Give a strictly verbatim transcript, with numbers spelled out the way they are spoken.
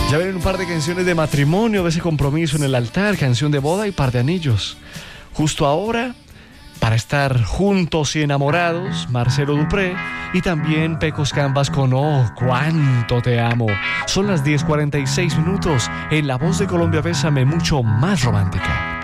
Ya vienen un par de canciones de matrimonio, de ese compromiso en el altar, canción de boda y par de anillos. Justo ahora, para estar juntos y enamorados, Marcelo Dupré y también Pecos Canvas con Oh, cuánto te amo. Son las diez cuarenta y seis minutos en La Voz de Colombia, Bésame, mucho más romántica.